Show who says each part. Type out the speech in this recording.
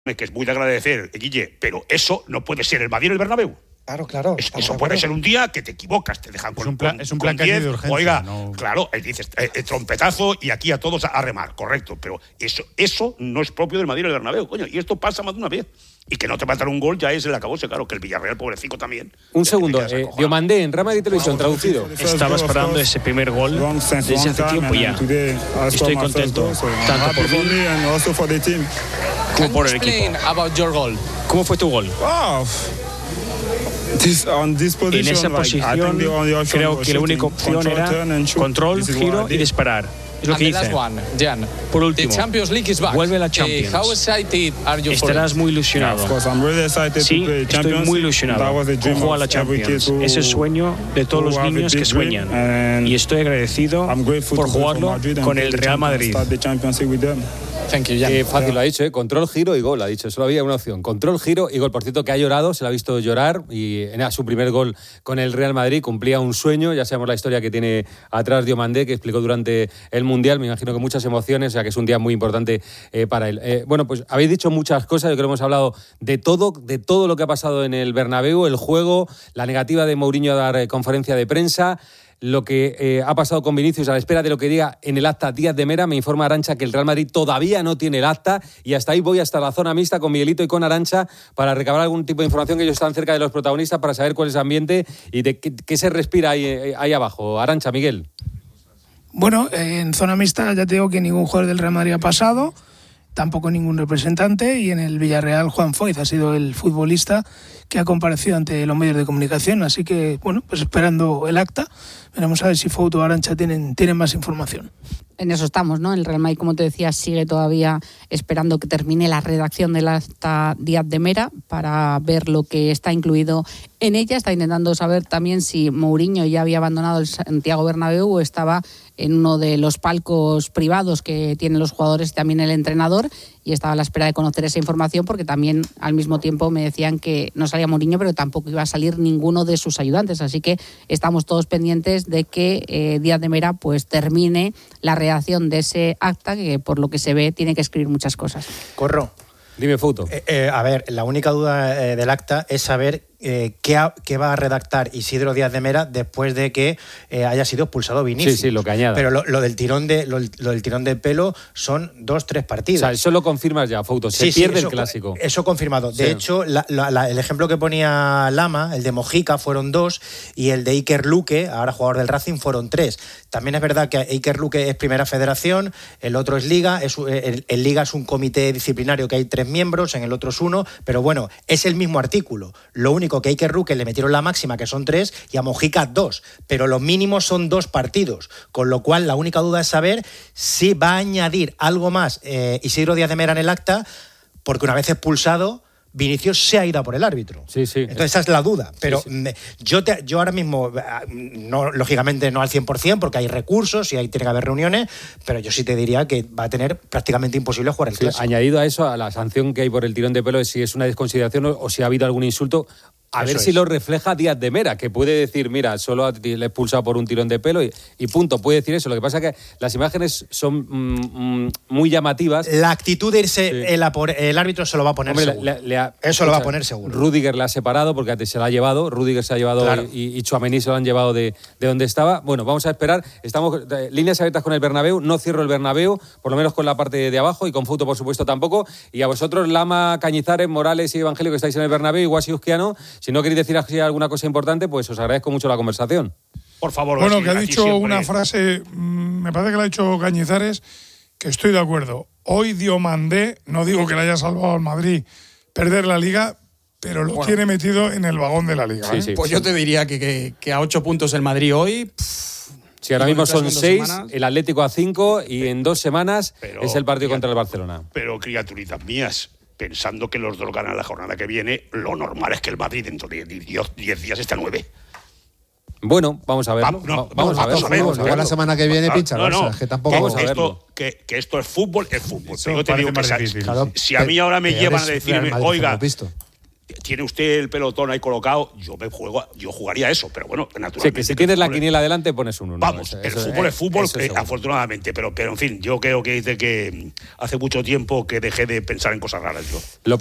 Speaker 1: que es muy de agradecer, Guille, pero eso no puede ser el Madrid en el Bernabéu.
Speaker 2: Claro.
Speaker 1: Eso puede ser un día que te equivocas, te dejan
Speaker 3: es un plan casi de urgencia.
Speaker 1: Oiga,
Speaker 3: no.
Speaker 1: claro, dices, trompetazo y aquí a todos a remar, correcto, pero eso no es propio del Madrid en el Bernabéu, coño, y esto pasa más de una vez. Y que no te matan un gol ya es el acabose, claro, que el Villarreal, pobrecito también.
Speaker 4: Un segundo, Diomandé en Real Madrid Televisión, traducido.
Speaker 5: Estaba esperando ese primer gol desde hace tiempo ya. Estoy contento, tanto por mí como por el equipo. ¿Cómo fue tu gol? En esa posición creo que la única opción era control, giro y disparar. Es lo que hice. Por último, vuelve la Champions. Estarás muy ilusionado. Sí, estoy muy ilusionado con jugar a la Champions. Es el sueño de todos los niños que sueñan. Y estoy agradecido por jugarlo con el Real Madrid.
Speaker 4: Fácil lo ha dicho, control, giro y gol, ha dicho. Solo había una opción, control, giro y gol. Por cierto, que ha llorado, se le ha visto llorar y en su primer gol con el Real Madrid cumplía un sueño. Ya sabemos la historia que tiene atrás Diomandé, que explicó durante el Mundial. Me imagino que muchas emociones, o sea que es un día muy importante para él. Bueno, pues habéis dicho muchas cosas, yo creo que hemos hablado de todo lo que ha pasado en el Bernabéu, el juego, la negativa de Mourinho a dar conferencia de prensa, lo que ha pasado con Vinicius a la espera de lo que diga en el acta Díaz de Mera. Me informa Arantxa que el Real Madrid todavía no tiene el acta y hasta ahí voy, hasta la zona mixta con Miguelito y con Arantxa para recabar algún tipo de información, que ellos están cerca de los protagonistas, para saber cuál es el ambiente y de qué se respira ahí abajo. Arantxa, Miguel.
Speaker 6: Bueno, en zona mixta ya te digo que ningún jugador del Real Madrid ha pasado, tampoco ningún representante, y en el Villarreal Juan Foyth ha sido el futbolista que ha comparecido ante los medios de comunicación, así que, bueno, pues esperando el acta, veremos a ver si Foyth o Arantxa tienen más información.
Speaker 7: En eso estamos, ¿no? El Real Madrid, como te decía, sigue todavía esperando que termine la redacción del acta Díaz de Mera para ver lo que está incluido en ella. Está intentando saber también si Mourinho ya había abandonado el Santiago Bernabéu o estaba en uno de los palcos privados que tienen los jugadores y también el entrenador, y estaba a la espera de conocer esa información, porque también al mismo tiempo me decían que no salía Mourinho, pero tampoco iba a salir ninguno de sus ayudantes, así que estamos todos pendientes de que Díaz de Mera pues termine la redacción de ese acta, que por lo que se ve tiene que escribir muchas cosas.
Speaker 2: Corro.
Speaker 4: Dime, Fouto.
Speaker 2: A ver, la única duda del acta es saber qué va a redactar Isidro Díaz de Mera después de que haya sido expulsado Vinicius.
Speaker 4: Sí, lo que añada.
Speaker 2: Pero lo del tirón de pelo son 2-3 partidos.
Speaker 4: O sea, eso lo confirmas ya, Fouto. Se pierde el clásico.
Speaker 2: Eso confirmado. De hecho, el ejemplo que ponía Lama, el de Mojica, fueron 2, y el de Iker Luque, ahora jugador del Racing, fueron 3. También es verdad que Iker Luque es Primera Federación, el otro es Liga, el Liga es un comité disciplinario que hay 3 miembros, en el otro es 1, pero bueno, es el mismo artículo. Lo único que a Iker Luque le metieron la máxima, que son 3, y a Mojica 2, pero los mínimos son 2 partidos, con lo cual la única duda es saber si va a añadir algo más Isidro Díaz de Mera en el acta, porque una vez expulsado Vinicius se ha ido a por el árbitro.
Speaker 4: Sí.
Speaker 2: Entonces esa es la duda. Pero yo ahora mismo, no, lógicamente no al 100%, porque hay recursos y tiene que haber reuniones, pero yo sí te diría que va a tener prácticamente imposible jugar el clásico.
Speaker 4: Añadido a eso, a la sanción que hay por el tirón de pelo, es si es una desconsideración o si ha habido algún insulto. A ver si lo refleja Díaz de Mera, que puede decir, mira, solo le he expulsado por un tirón de pelo y punto, puede decir eso. Lo que pasa es que las imágenes son muy llamativas.
Speaker 2: La actitud de irse el árbitro se lo va a poner seguro. Eso lo va a poner seguro.
Speaker 4: Rüdiger le ha separado porque se la ha llevado, claro. y Tchouaméni se lo han llevado de donde estaba. Bueno, vamos a esperar. Estamos líneas abiertas con el Bernabéu, no cierro el Bernabéu, por lo menos con la parte de abajo, y con Fouto, por supuesto, tampoco. Y a vosotros, Lama, Cañizares, Morales y Evangelio, que estáis en el Bernabéu, y Guasi Uzquiano, si no queréis decir así alguna cosa importante, pues os agradezco mucho la conversación.
Speaker 1: Por favor.
Speaker 3: Bueno, que ha dicho una frase, me parece que la ha dicho Cañizares, que estoy de acuerdo. Hoy Diomandé, no digo que le haya salvado al Madrid perder la Liga, pero lo tiene metido en el vagón de la Liga.
Speaker 8: Sí. Pues yo te diría que a 8 puntos el Madrid hoy...
Speaker 4: Sí, ahora mismo son 6, el Atlético a 5, y en 2 semanas es el partido contra el Barcelona.
Speaker 1: Pero criaturitas mías, pensando que los dos ganan la jornada que viene, lo normal es que el Madrid dentro de 10 días esté a 9.
Speaker 4: Bueno, vamos a verlo. Vamos a verlo.
Speaker 9: Igual la semana que viene pincha el Barça, que tampoco
Speaker 4: vamos a verlo.
Speaker 1: Que esto es fútbol, es fútbol.
Speaker 3: Pero yo te digo que
Speaker 1: si a mí ahora me llevan a decirme, oiga, tiene usted el pelotón ahí colocado, yo jugaría eso, pero bueno, naturalmente.
Speaker 4: Sí, que si tienes la quiniela adelante pones un 1.
Speaker 1: Vamos, el fútbol es fútbol, afortunadamente, pero en fin, yo creo que dice que hace mucho tiempo que dejé de pensar en cosas raras yo.